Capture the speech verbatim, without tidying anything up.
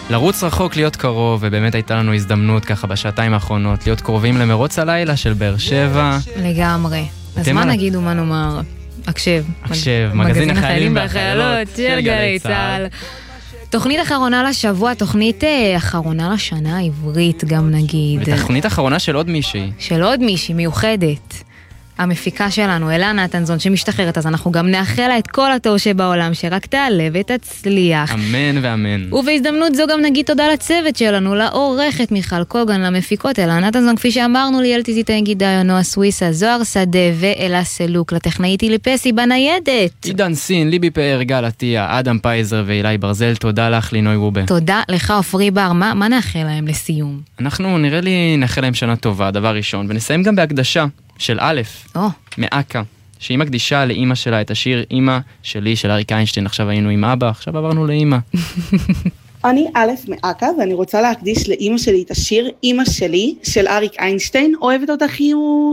לרוץ רחוק, להיות קרוב, ובאמת הייתה לנו הזדמנות ככה בשעתיים האחרונות, להיות קרובים למרוץ הלילה של באר שבע. לגמרי. אז מה נגיד ומה נאמר? הקשב. הקשב, מגזין החיילים והחיילות של גלי צהל. תוכנית אחרונה לשבוע, תוכנית אחרונה לשנה העברית גם נגיד. ותוכנית אחרונה של עוד מישהי. של עוד מישהי, מיוחדת. המפיקה שלנו, אלה נתנזון, שמשתחררת, אז אנחנו גם נאחל לה את כל הטוב שבעולם, שרק תעלה ותצליח. אמן ואמן. ובהזדמנות זו גם נגיד תודה לצוות שלנו, לעורכת מיכל קוגן, למפיקות, אלה נתנזון, כפי שאמרנו, ליאל טיזיטאין גידיו, נועה סוויסה, זוהר שדה ואלה סלוק, לטכנאית ליפסי בניידת. עידן סין, ליבי פאר, גל עטיה, אדם פייזר ואילי ברזל, תודה לך לינוי רובה. תודה לך עופרי בר, מה, מה נאחל להם לסיום? אנחנו נראה לי נאחל להם שנה טובה, דבר ראשון, ונסיים גם בהקדשה של א', oh. מאקה, שהיא מקדישה לאמא שלה את השיר אמא שלי של אריק איינשטיין, עכשיו היינו עם אבא, עכשיו עברנו לאמא. אני א' מאקה, ואני רוצה להקדיש לאמא שלי את השיר אמא שלי של אריק איינשטיין, אוהבת אותך יום.